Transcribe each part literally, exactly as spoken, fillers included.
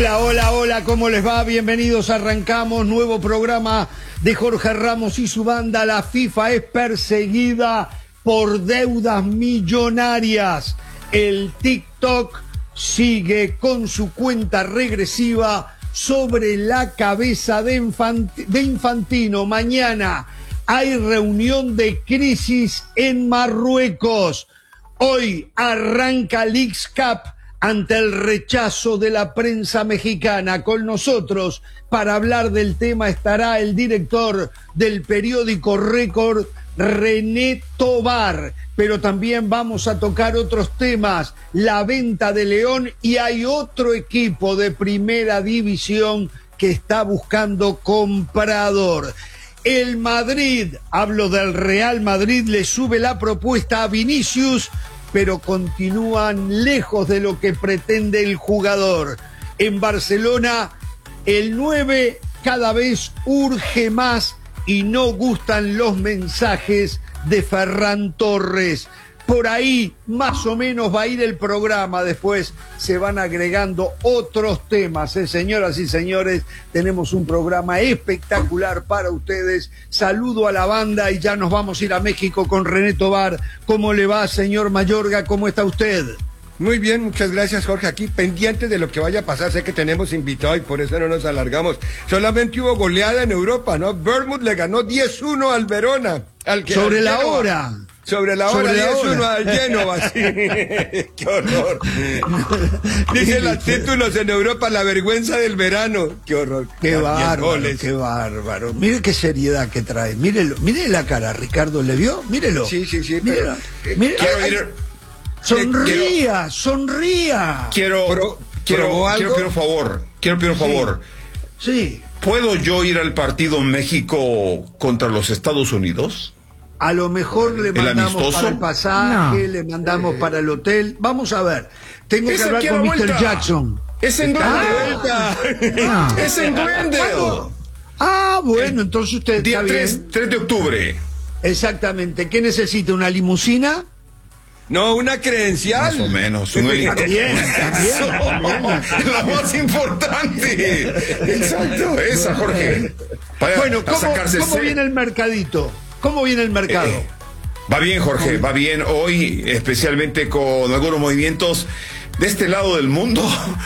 Hola, hola, hola, ¿cómo les va? Bienvenidos, arrancamos nuevo programa de Jorge Ramos y su banda. La FIFA es perseguida por deudas millonarias. El TikTok sigue con su cuenta regresiva sobre la cabeza de, Infant- de Infantino. Mañana hay reunión de crisis en Marruecos. Hoy arranca Leagues Cup ante el rechazo de la prensa mexicana. Con nosotros para hablar del tema estará el director del periódico Récord, René Tobar. Pero también vamos a tocar otros temas, la venta de León, y hay otro equipo de primera división que está buscando comprador. El Madrid, hablo del Real Madrid, le sube la propuesta a Vinicius, pero continúan lejos de lo que pretende el jugador. En Barcelona, el nueve cada vez urge más y no gustan los mensajes de Ferran Torres. Por ahí más o menos va a ir el programa, después se van agregando otros temas, ¿eh? Señoras y señores, tenemos un programa espectacular para ustedes. Saludo a la banda y ya nos vamos a ir a México con René Tobar. ¿Cómo le va, señor Mayorga? ¿Cómo está usted? Muy bien, muchas gracias, Jorge. Aquí pendiente de lo que vaya a pasar, sé que tenemos invitado y por eso no nos alargamos. Solamente hubo goleada en Europa, ¿no? Bournemouth le ganó diez uno al Verona. Al que, Sobre al la Génova. hora. Sobre la hora, diez uno al Génova, sí. Qué horror. Dicen los títulos en Europa, la vergüenza del verano. Qué horror. Qué bárbaro, qué bárbaro. Mire qué seriedad que trae. Mírelo, mire la cara, Ricardo, ¿le vio? Mírelo. Sí, sí, sí. Mírelo. Pero, Mire, quiero ay, ir... sonría, quiero, sonría. Quiero, Pro, quiero, quiero pedir un favor, quiero pedir un favor. Sí. sí. ¿Puedo yo ir al partido México contra los Estados Unidos? A lo mejor le mandamos amistoso? para el pasaje, No. le mandamos para el hotel. Vamos a ver. Tengo que Es hablar aquí a con la mister vuelta. Jackson. Es en Ah. Glendale. Ah. Es en Glendale. Ah, bueno, entonces usted Día está tres, bien. tres de octubre. Exactamente. ¿Qué necesita? ¿Una limusina? No, una credencial. Más o menos. Un También, también, Eso, también. la más importante. Exacto, esa, Jorge. Para, Bueno, para ¿cómo, sacarse cómo ese- viene el mercadito? ¿Cómo viene el mercado? Eh, va bien, Jorge, va bien hoy, especialmente con algunos movimientos de este lado del mundo.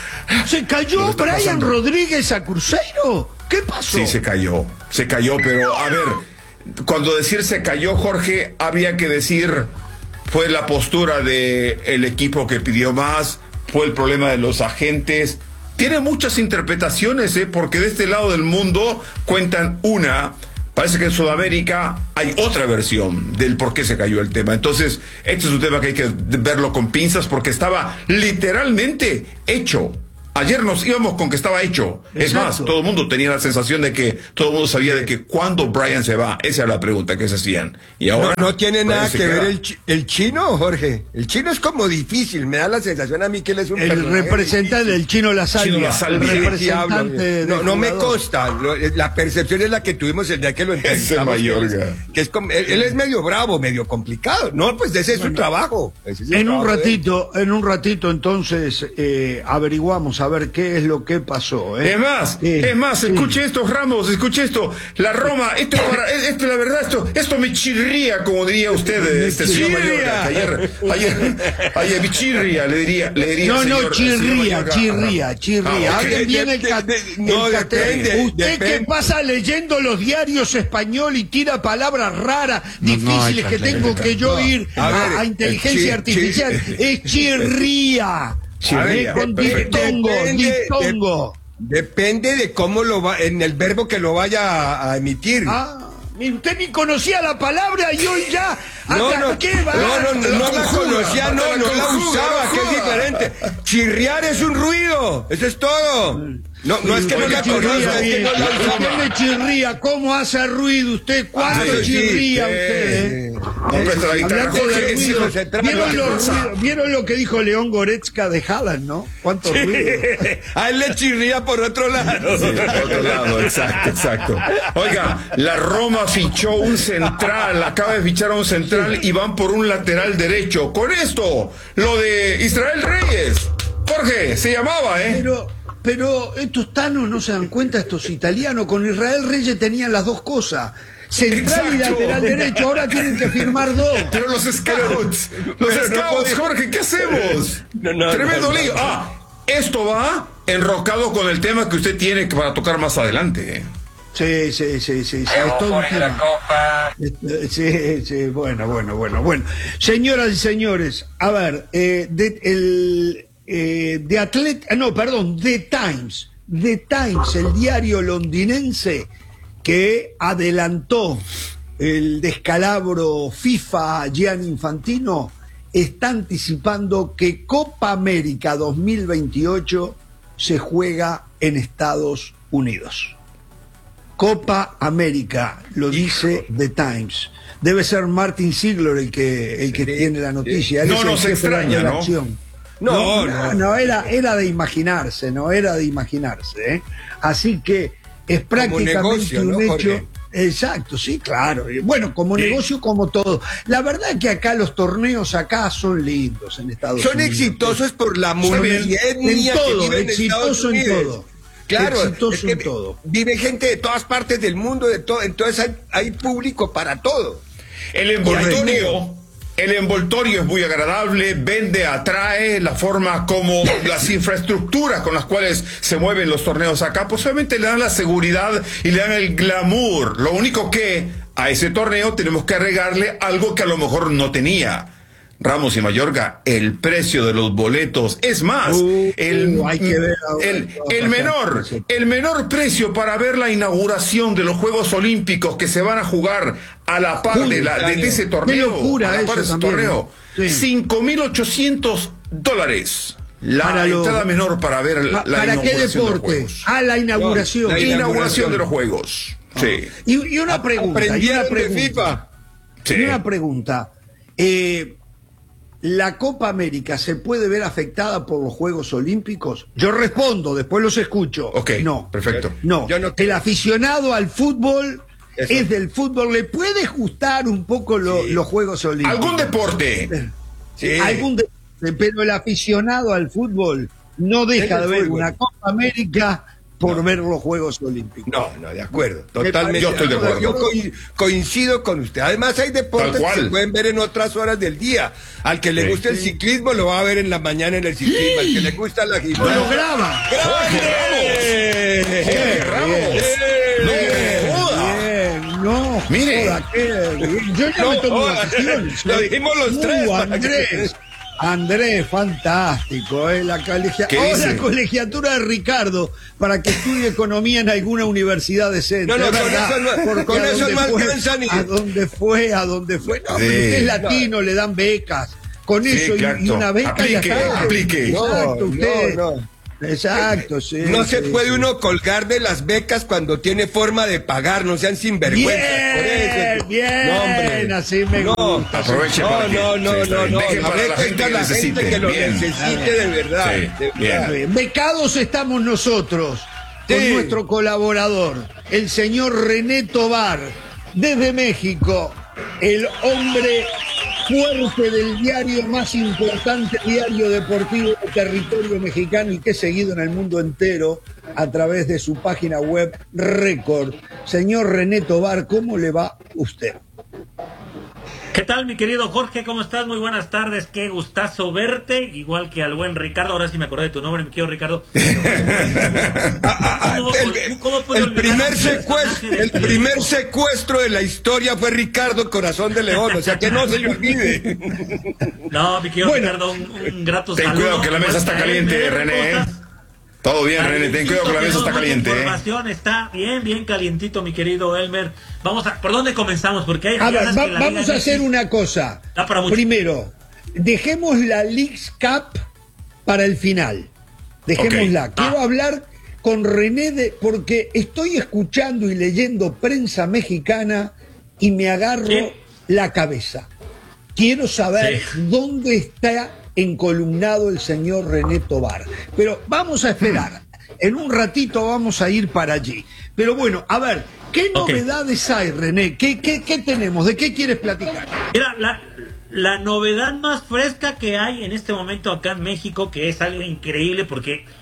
¿Se cayó Lo que está Brian pasando. Rodríguez a Cruzeiro? ¿Qué pasó? Sí, se cayó, se cayó, pero a ver, cuando decir se cayó, Jorge, habría que decir, fue la postura de el equipo que pidió más, fue el problema de los agentes. Tiene muchas interpretaciones, ¿eh? Porque de este lado del mundo cuentan una. Parece que en Sudamérica hay otra versión del por qué se cayó el tema. Entonces, este es un tema que hay que verlo con pinzas porque estaba literalmente hecho. Ayer nos íbamos con que estaba hecho. Es Exacto. más, todo el mundo tenía la sensación de que todo el mundo sabía de que cuando Brian se va, esa era la pregunta que se hacían. Y No, ahora no tiene nada parece que ver era- el, chi- el chino, Jorge. El chino es como difícil. Me da la sensación a mí que él es un El personaje representante difícil. del Chino La Salvia. Chino La Salvia. El Sí, representante del no, no me jugador. consta. Lo- la percepción es la que tuvimos el día que lo entrevistamos. Mayorga. Que es, que es como- él, él es medio bravo, medio complicado. No, pues ese es su trabajo. Ese es el En un trabajo de él. ratito, en un ratito entonces eh, averiguamos a ver qué es lo que pasó. ¿eh? Es más, Sí, es más, sí. escuche esto, Ramos, escuche esto. La Roma, esto, esto la verdad, esto, esto me chirría, como diría usted, Me este señor chirría. Mayorga, que ayer, ayer, ayer, me chirría, le diría, le diría. No, al no, señor- al señor chirría, Mayorga. chirría, chirría. Ah, ok. Hablen bien el De- ca- de- no, el catalán. depende, Usted depende. que pasa leyendo los diarios español y tira palabras raras, difíciles que tengo que yo ir A a, ver, a inteligencia chi- artificial. chi- Es chirría. Chirría, Eh, con perfecto. diptongo, Depende, diptongo. Depende de cómo lo va, en el verbo que lo vaya a, a emitir. Ah, ni- usted ni conocía la palabra y hoy ya. No, acá- no, ¿qué va? no, no, no, no la conjuga, conocía, no, la no la conjuga, usaba, la que es conjuga. diferente. Chirriar es un ruido, eso es todo. No, no es que no Usted la me chirría conozca, es que bien. no la Usted usaba. me chirría. ¿Cómo hace ruido usted? ¿Cuánto Ah, sí, chirría sí, usted? eh? Cómprate la guitarra, Hablando de Jorge, es ruido, hijo central, ¿vieron, ¿qué los pasa? ruidos- ¿vieron lo que dijo León Goretzka de Haaland, no? ¿Cuánto ruido? A él le chirría por otro lado. Sí, por otro lado, exacto, exacto. Oiga, la Roma fichó un central, acaba de fichar a un central y van por un lateral derecho. Con esto, lo de Israel Reyes. Jorge, se llamaba, ¿eh? Pero, pero estos tanos no se dan cuenta, estos italianos. Con Israel Reyes tenían las dos cosas. Central y Exacto. lateral derecho, ahora tienen que firmar dos. Pero los scouts, los pero no scouts, puede- Jorge, ¿qué hacemos? No, no, Tremendo no, no, lío. no. Ah, esto va enrocado con el tema que usted tiene para tocar más adelante. Sí, sí, sí, sí, sí, es todo un tema. Este, Sí, sí, bueno, bueno, bueno, bueno. Señoras y señores, a ver, eh, de, el, eh, de Atlet, no, perdón, The Times, The Times, el diario londinense que adelantó el descalabro FIFA a Gianni Infantino, está anticipando que Copa América dos mil veintiocho se juega en Estados Unidos. Copa América, lo dice The Times. Debe ser Martin Ziegler el que, el que Sí, tiene la noticia. Él No es el nos jefe de la extraña, ¿no? redacción. No, no, no, no, no, era, era de imaginarse, no era de imaginarse. ¿eh? Así que es prácticamente negocio, un ¿no, hecho. Jorge? Exacto, sí, claro. Y bueno, como Sí. negocio, como todo. La verdad es que acá los torneos acá son lindos en Estados Son Unidos. exitosos por la Está bien. multietnia En que todo, vive en exitoso Estados en Unidos. todo. Claro, Exitoso es que en todo. vive gente de todas partes del mundo, de todo, entonces hay, hay público para todo. El envoltorio, el envoltorio es muy agradable, vende, atrae, la forma como las infraestructuras con las cuales se mueven los torneos acá, pues obviamente le dan la seguridad y le dan el glamour. Lo único que a ese torneo tenemos que agregarle algo que a lo mejor no tenía. Ramos y Mayorga, el precio de los boletos, es más, Uh, el, hay que ver ahora el, qué va a el pasar. menor, el menor precio para ver la inauguración de los Juegos Olímpicos que se van a jugar a la par de, la, de, de ese torneo, Qué locura a la par eso de ese también, torneo, ¿no? Sí. cinco mil ochocientos dólares. La Para lo- entrada menor para ver la, Pa- la ¿Para qué inauguración de los deporte? Juegos. Ah, la inauguración. La Inauguración inauguración. de los Juegos. Sí. Y, y una pregunta. Y una Aprendieron de pregunta. FIFA. Sí. Y una pregunta. Eh, ¿La Copa América se puede ver afectada por los Juegos Olímpicos? Yo respondo, después los escucho. Ok, No. perfecto. No. Yo no- El aficionado al fútbol Eso. es del fútbol. ¿Le puede gustar un poco lo- Sí. los Juegos Olímpicos? ¿Algún deporte? Sí. Algún deporte, pero el aficionado al fútbol no deja Es de el ver fútbol. una Copa América por ver los Juegos Olímpicos. No, no, de acuerdo, totalmente. Yo estoy de acuerdo. Yo co- coincido con usted. Además hay deportes Tal que cual. se pueden ver en otras horas del día. Al que le Sí. guste el ciclismo lo va a ver en la mañana en el ciclismo. Al que le gusta la ¡No lo gimnasia. graba! Jorge Ramos. Jorge Ramos. No me joda. Bien, no, Mire. joda, qué bien. Yo ya No me tomo joda. vacaciones. Lo dijimos los Uh, tres. Andrés, Andrés, fantástico, ¿eh? La colegia... ¿Qué Ahora dice? colegiatura de Ricardo para que estudie economía en alguna universidad decente. No, no, Es con verdad, eso no- porque con a eso dónde no fue, alcanza ni- a dónde fue, a dónde fue. No, pero Sí. usted es latino, le dan becas. Con Sí, eso y- y, exacto. una beca Aplique, ya está. aplique. Exacto, No, usted. no, no. Exacto, sí. No se sí, puede sí. uno colgar de las becas cuando tiene forma de pagar, no sean sinvergüenzas. Bien, por eso. bien, No, hombre. así me No, gusta. Aproveche No, para que- no, no, sí, está no, bien. no. Deje La para la beca gente es a que la gente necesite. que lo Bien. necesite de verdad. Sí, de bien. verdad. Bien, becados estamos nosotros con Sí. nuestro colaborador, el señor René Tobar, desde México, el hombre fuerte del diario más importante, diario deportivo del territorio mexicano y que es seguido en el mundo entero a través de su página web Récord. Señor René Tobar, ¿cómo le va usted? ¿Qué tal, mi querido Jorge? ¿Cómo estás? Muy buenas tardes. Qué gustazo verte, igual que al buen Ricardo. Ahora sí me acordé de tu nombre, mi querido Ricardo. ¿Cómo- El, cómo puedo el olvidar primer el secuestro, personaje del el primer periodismo? secuestro de la historia fue Ricardo Corazón de León, o sea que no se le olvide. No, mi querido Bueno. Ricardo, un, un grato Ten saludo. cuidado que la mesa está caliente, René. Todo bien, René, ten cuidado que la mesa está caliente. La ¿eh? información está bien, bien calientito, mi querido Elmer. Vamos a... ¿Por dónde comenzamos? Porque hay... A ver, ganas va- que la vamos Liga a hacer M X una cosa. Da para mucho. Primero, dejemos la Leagues Cup para el final. Dejémosla. Ok. Quiero Ah. hablar con René de, porque estoy escuchando y leyendo prensa mexicana y me agarro Sí. la cabeza. Quiero saber Sí. dónde está encolumnado el señor René Tobar. Pero vamos a esperar. En un ratito vamos a ir para allí. Pero bueno, a ver, ¿qué Ok. novedades hay, René? ¿Qué, qué, qué tenemos? ¿De qué quieres platicar? Mira, la, la novedad más fresca que hay en este momento acá en México, que es algo increíble porque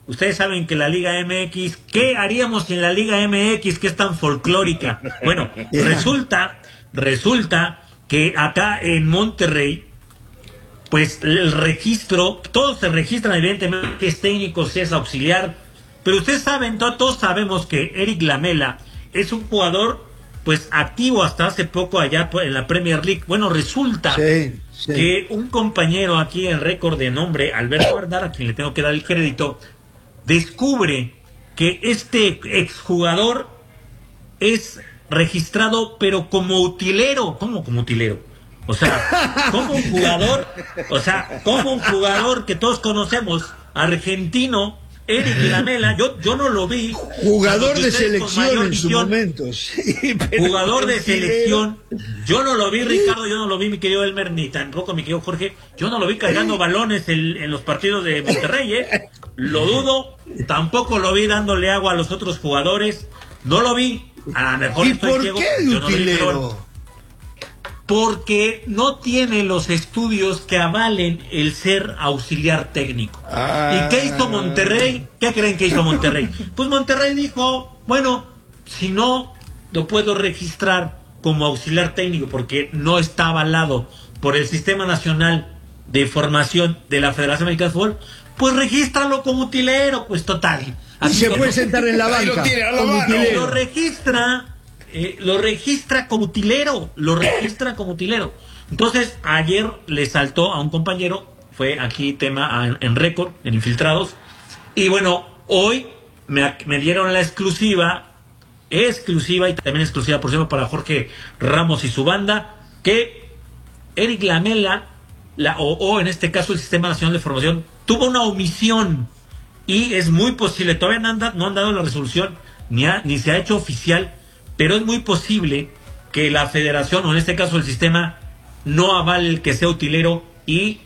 Ustedes saben que la Liga M X, ¿qué haríamos en la Liga M X que es tan folclórica? Bueno, resulta, resulta que acá en Monterrey, pues el registro, todos se registran, evidentemente, que es técnico, si es auxiliar, pero ustedes saben, todos sabemos que Eric Lamela es un jugador, pues, activo hasta hace poco allá en la Premier League. Bueno, resulta sí, sí. que un compañero aquí en récord de nombre, Alberto Bernal, a quien le tengo que dar el crédito, descubre que este exjugador es registrado, pero como utilero. ¿Cómo como utilero? O sea, como un jugador, o sea, como un jugador que todos conocemos, argentino, Eric Lamela, yo, yo no lo vi. Jugador de selección en su momento. Sí, jugador de selección. Yo no lo vi, Ricardo, yo no lo vi, mi querido Elmer, ni tampoco mi querido Jorge. Yo no lo vi cargando balones en, en los partidos de Monterrey, ¿eh? Lo dudo. Tampoco lo vi dándole agua a los otros jugadores. No lo vi. A lo mejor ¿Y estoy por ciego, qué de yo no utilero? lo vi, porque no tiene los estudios que avalen el ser auxiliar técnico. Ah. ¿Y qué hizo Monterrey? ¿Qué creen que hizo Monterrey? Pues Monterrey dijo, bueno, si no lo puedo registrar como auxiliar técnico porque no está avalado por el Sistema Nacional de Formación de la Federación Mexicana de Fútbol, pues regístralo como utilero, pues total. Y se puede sentar en la banca. Lo, lo registra... Eh, lo registra como utilero, lo registra como utilero. Entonces, ayer le saltó a un compañero, fue aquí tema en, en récord, en Infiltrados, y bueno, hoy me, me dieron la exclusiva, exclusiva y también exclusiva, por cierto, para Jorge Ramos y su banda, que Eric Lamela, la, o, o en este caso el Sistema Nacional de Formación, tuvo una omisión, y es muy posible, todavía no han, da, no han dado la resolución, ni, ha, ni se ha hecho oficial, pero es muy posible que la federación, o en este caso el sistema, no avale el que sea utilero y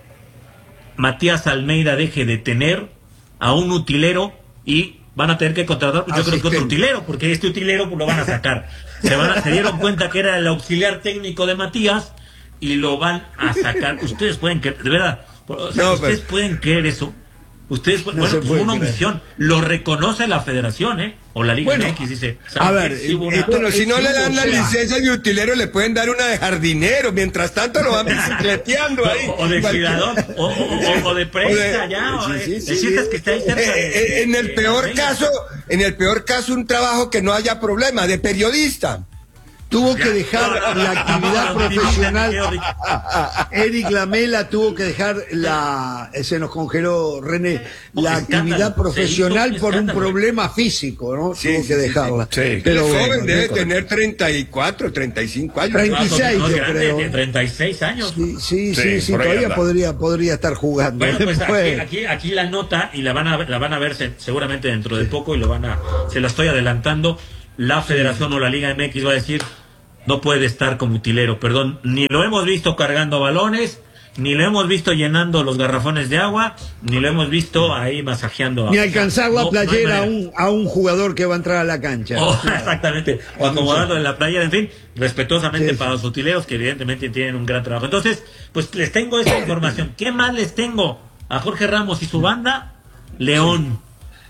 Matías Almeida deje de tener a un utilero y van a tener que contratar, pues yo creo que otro utilero, porque este utilero pues, lo van a sacar. Se, van a, se dieron cuenta que era el auxiliar técnico de Matías y lo van a sacar. Ustedes pueden creer, de verdad, o sea, no, ustedes pero... pueden creer eso. Ustedes, no bueno, fue una omisión, lo reconoce la federación, ¿eh? O la Liga bueno, M X, dice. A ver, sí, una... bueno, si no le dan la licencia de utilero, le pueden dar una de jardinero. Mientras tanto lo van bicicleteando ahí. O, o de cuidador, o, o, o, o de prensa, o de... ya. O sí, sí, sí, que está ahí cerca eh, de, en el peor de caso, en el peor caso, un trabajo que no haya problema, de periodista. Tuvo que dejar la actividad profesional. Eric Lamela tuvo que dejar la, se nos congeló René, la actividad profesional por un problema físico, ¿no? Sí, tuvo sí, que dejarla. Sí, sí. Pero el joven bueno, debe tener treinta y cuatro, treinta y cinco años. treinta y seis, yo creo. treinta y seis años. Sí, sí, sí, sí, sí todavía podría, podría estar jugando. Bueno, pues aquí, aquí, aquí la nota, y la van a, la van a ver seguramente dentro de poco, y lo van a, se la estoy adelantando. La federación o la Liga M X va a decir, no puede estar como utilero, perdón, ni lo hemos visto cargando balones, ni lo hemos visto llenando los garrafones de agua, ni lo hemos visto ahí masajeando. Ni alcanzar la no, playera no a, un, a un jugador que va a entrar a la cancha. Oh, exactamente, o acomodando en la playera, en fin, respetuosamente sí, para los utileros que evidentemente tienen un gran trabajo. Entonces, pues les tengo esa información. ¿Qué más les tengo? A Jorge Ramos y su banda, León.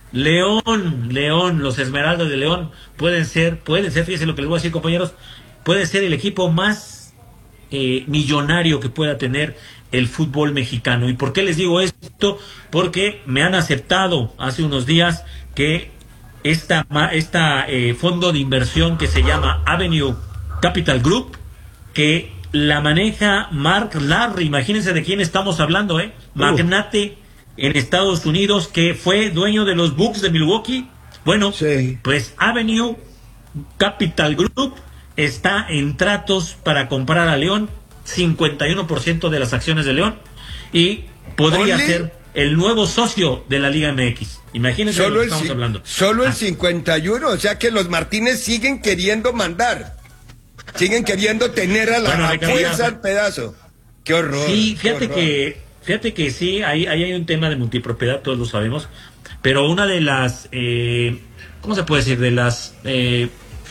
León, León, los Esmeraldas de León pueden ser, pueden ser, fíjense lo que les voy a decir, compañeros, puede ser el equipo más eh, millonario que pueda tener el fútbol mexicano. ¿Y por qué les digo esto? Porque me han aceptado hace unos días que esta, esta eh, fondo de inversión que se llama Avenue Capital Group, que la maneja Mark Larry, imagínense de quién estamos hablando, ¿eh? Magnate en Estados Unidos, que fue dueño de los Bucks de Milwaukee. Bueno, sí, pues Avenue Capital Group está en tratos para comprar a León, cincuenta y uno por ciento de las acciones de León, y podría ¿Only? ser el nuevo socio de la Liga M X. Imagínense solo lo que el, estamos hablando. Solo ah. el cincuenta y uno, o sea que los Martínez siguen queriendo mandar, siguen queriendo tener a la bueno, fuerza al pedazo. Qué horror. Sí, fíjate horror. que fíjate que sí, ahí, ahí hay un tema de multipropiedad, todos lo sabemos, pero una de las, eh, ¿cómo se puede decir? De las... Eh,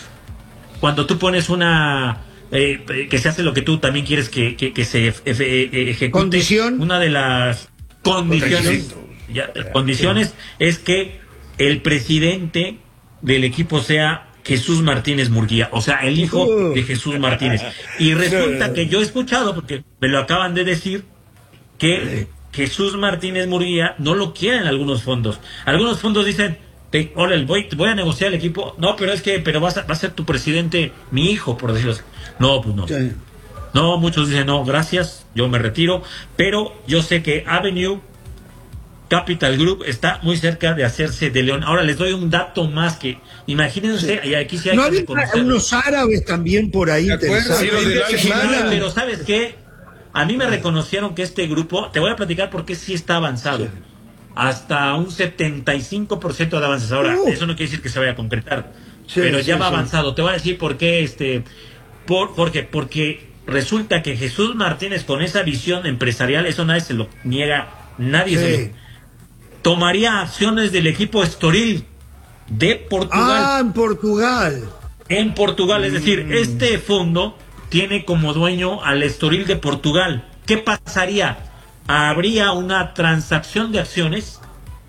cuando tú pones una eh, que se hace lo que tú también quieres que, que, que se efe, ejecute, condición, una de las condiciones ya, condiciones es que el presidente del equipo sea Jesús Martínez Murguía, o sea, el hijo uh. de Jesús Martínez. Y resulta que yo he escuchado, porque me lo acaban de decir, que Jesús Martínez Murguía no lo quieren algunos fondos. Algunos fondos dicen, te, órale, voy, voy a negociar el equipo. No, pero es que, pero vas a, va a ser tu presidente mi hijo, por decirlo así. No, pues no. Sí. No, muchos dicen, no, gracias, yo me retiro. Pero yo sé que Avenue Capital Group está muy cerca de hacerse de León. Ahora les doy un dato más que, imagínense, sí. y aquí sí hay ¿No que había reconocer. Unos árabes también por ahí interesantes? Sí, pero ¿sabes qué? A mí me reconocieron que este grupo, te voy a platicar porque sí está avanzado. Sí. Hasta un setenta y cinco por ciento de avances. Ahora, uh. eso no quiere decir que se vaya a concretar, sí, pero ya sí, va sí. avanzado. Te voy a decir por qué, este, por, Jorge, porque resulta que Jesús Martínez, con esa visión empresarial, eso nadie se lo niega, nadie sí. se lo... tomaría acciones del equipo Estoril de Portugal. Ah, en Portugal. En Portugal, es decir, mm. este fondo tiene como dueño al Estoril de Portugal. ¿Qué pasaría? Habría una transacción de acciones.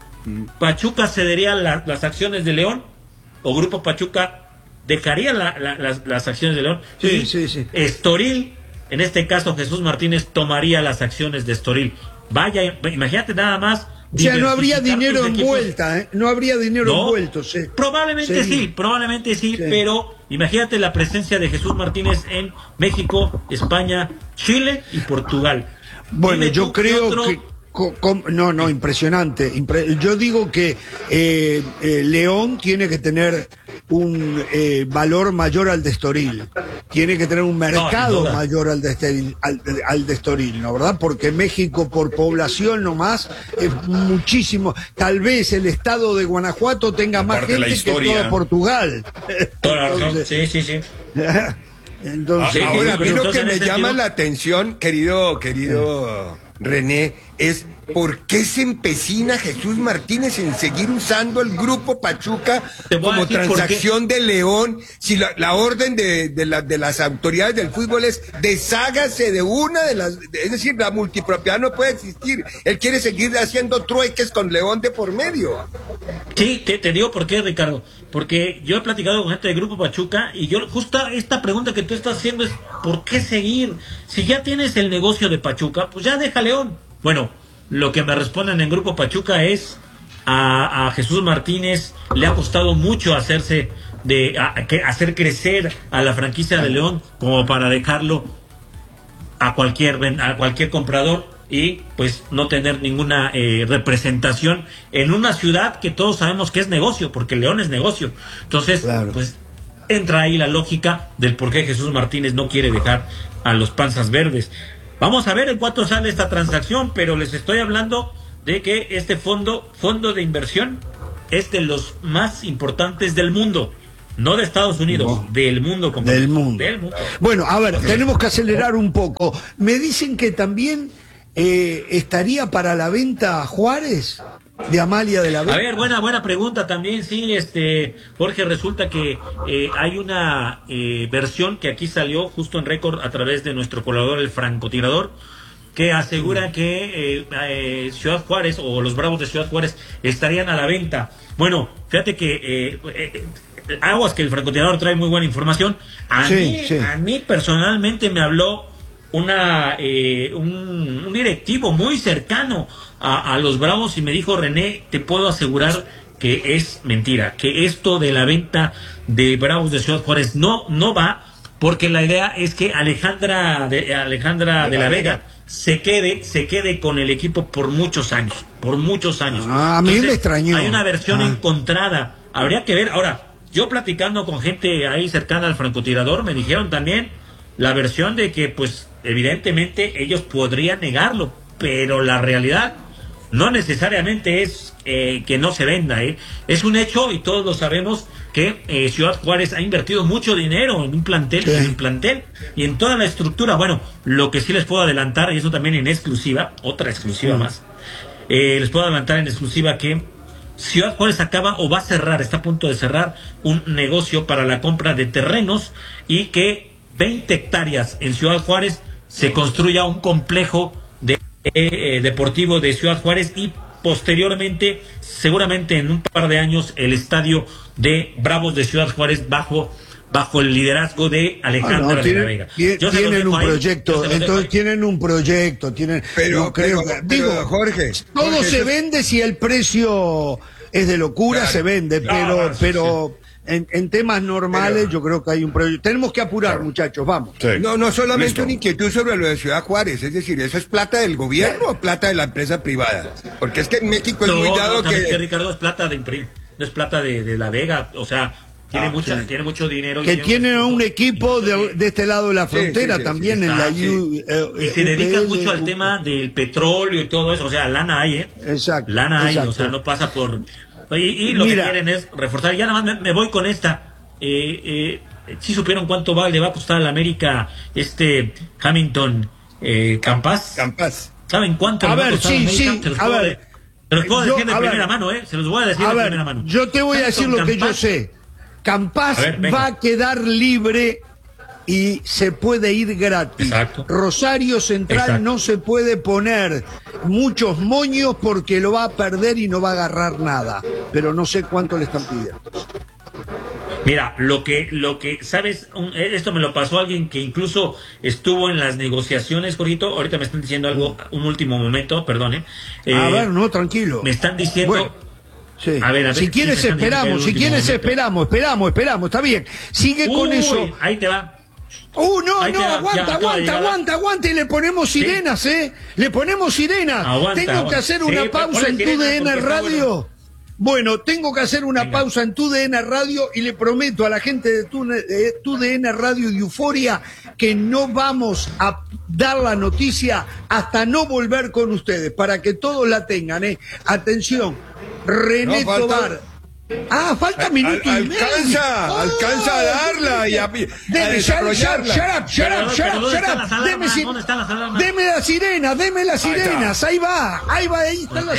Pachuca cedería la, las acciones de León, o Grupo Pachuca dejaría la, la, las, las acciones de León. Sí, y sí, sí. Estoril, en este caso Jesús Martínez, tomaría las acciones de Estoril. Vaya, imagínate nada más. O sea, no habría dinero envuelta, ¿eh? No habría dinero no, envuelto, sí. Probablemente sí, sí probablemente sí, sí, pero imagínate la presencia de Jesús Martínez en México, España, Chile y Portugal. Bueno, Dime yo tú, creo otro... que... Co, com, no, no, impresionante. Impre, yo digo que eh, eh, León tiene que tener un eh, valor mayor al de Estoril. Tiene que tener un mercado no, mayor al de, Estoril, al, al de Estoril, ¿no? ¿Verdad? Porque México por población nomás es muchísimo. Tal vez el estado de Guanajuato tenga más gente que todo Portugal. Entonces, sí, sí, sí. Entonces, ah, ahora, a mí lo que me llama la atención, querido, querido René, es por qué se empecina Jesús Martínez en seguir usando el Grupo Pachuca como transacción de León, si la, la orden de, de, la, de las autoridades del fútbol es deshágase de una de las, de, es decir, la multipropiedad no puede existir. Él quiere seguir haciendo trueques con León de por medio. Sí, te, te digo por qué, Ricardo, porque yo he platicado con gente del Grupo Pachuca y yo justo esta pregunta que tú estás haciendo es ¿por qué seguir? Si ya tienes el negocio de Pachuca, pues ya deja León. Bueno, lo que me responden en Grupo Pachuca es a, a Jesús Martínez le ha costado mucho hacerse de a, que, hacer crecer a la franquicia de León como para dejarlo a cualquier a cualquier comprador y pues no tener ninguna eh, representación en una ciudad que todos sabemos que es negocio, porque León es negocio. Entonces, claro. pues entra ahí la lógica del por qué Jesús Martínez no quiere dejar a los Panzas Verdes. Vamos a ver en cuánto sale esta transacción, pero les estoy hablando de que este fondo, fondo de inversión, es de los más importantes del mundo. No de Estados Unidos, no. del mundo completo. Del mundo. Del mundo. Bueno, a ver, tenemos que acelerar un poco. Me dicen que también eh, estaría para la venta Juárez, de Amalia de la Vega. A ver, buena buena pregunta también, sí, este Jorge, resulta que eh, hay una eh, versión que aquí salió justo en récord a través de nuestro colaborador, el francotirador, que asegura que eh, eh, Ciudad Juárez o los Bravos de Ciudad Juárez estarían a la venta. Bueno, fíjate que eh, eh, aguas que el francotirador trae muy buena información. A, sí, mí, sí. a mí personalmente me habló una eh, un, un directivo muy cercano A, a los Bravos y me dijo: René, te puedo asegurar que es mentira, que esto de la venta de Bravos de Ciudad Juárez no no va, porque la idea es que Alejandra de Alejandra de la Vega se quede se quede con el equipo por muchos años, por muchos años. Ah, a mí Entonces, me extrañó. Hay una versión ah. encontrada, habría que ver. Ahora, yo platicando con gente ahí cercana al francotirador, me dijeron también la versión de que, pues, evidentemente ellos podrían negarlo, pero la realidad no necesariamente es eh, que no se venda, ¿eh? Es un hecho y todos lo sabemos que eh, Ciudad Juárez ha invertido mucho dinero en un plantel, sí. en un plantel y en toda la estructura. Bueno, lo que sí les puedo adelantar, y eso también en exclusiva, otra exclusiva sí. más, eh, les puedo adelantar en exclusiva que Ciudad Juárez acaba o va a cerrar, está a punto de cerrar un negocio para la compra de terrenos y que veinte hectáreas en Ciudad Juárez se construya un complejo de Eh, deportivo de Ciudad Juárez y posteriormente, seguramente en un par de años, el estadio de Bravos de Ciudad Juárez bajo bajo el liderazgo de Alejandra ah, no, tienen, de la Vega. Tienen un proyecto, entonces tienen un proyecto, tienen, pero, no creo pero, que, pero, digo, Jorge, todo Jorge, se eso... vende si el precio es de locura, claro, se vende, claro, pero, sí, pero sí. En, en temas normales pero... yo creo que hay un proyecto. Tenemos que apurar, claro, muchachos, vamos. Sí. No, no solamente Listo. Una inquietud sobre lo de Ciudad Juárez, es decir, ¿eso es plata del gobierno o plata de la empresa privada? Porque es que en México es no, muy dado no, que... que Ricardo, es plata de Imprim, no es plata de, de la Vega, o sea... Tiene, ah, mucha, sí. tiene mucho dinero. Que tiene, tiene un equipo de, de este lado de la frontera sí, sí, sí, también sí, sí, en la sí. U, eh, y se dedican eh, mucho eh, al tema del petróleo y todo eso. O sea, lana hay, ¿eh? Exacto. Lana hay, exacto. O sea, no pasa por. Y, y lo Mira, que quieren es reforzar. Ya nada más me, me voy con esta. Eh, eh, ¿Sí supieron cuánto va, le va a costar a la América este Hamilton eh, Campas? Campas. ¿Saben cuánto a le va ver, a costar sí, a América? sí, Se los a puedo, ver. Se los puedo yo, decir de primera ver, mano, ¿eh? Se los voy a decir a de ver, primera mano. Yo te voy a decir lo que yo sé. Campas ver, va a quedar libre y se puede ir gratis. Exacto. Rosario Central Exacto. no se puede poner muchos moños porque lo va a perder y no va a agarrar nada. Pero no sé cuánto le están pidiendo. Mira, lo que, lo que, ¿sabes? Un, esto me lo pasó alguien que incluso estuvo en las negociaciones, Jorgito. Ahorita me están diciendo algo, un último momento, perdone. Eh, a ver, no, tranquilo. Me están diciendo... Bueno. Sí. A ver, a ver, si quieres esperamos, si quieres momento. esperamos, esperamos, esperamos, está bien. Sigue Uy, con eso. Ahí te va. Uh, no, ahí no, va, aguanta, ya, aguanta, aguanta, aguanta y le ponemos sirenas, ¿Sí? ¿eh? Le ponemos sirenas. Aguanta, tengo aguanta. que hacer una sí, pausa en tu D N Radio. Bueno. bueno, tengo que hacer una Venga. pausa en tu D N Radio y le prometo a la gente de tu, de tu D N Radio de Euforia que no vamos a dar la noticia hasta no volver con ustedes, para que todos la tengan, ¿eh? Atención, René no, Tobar. Ah, falta minuto al, y medio. Alcanza, oh, alcanza a darla y a, a desarrollarla. Shut up, shut up, shut up, shut up. Deme, si, deme las sirenas, deme las sirenas. Ahí va, ahí va, ahí está la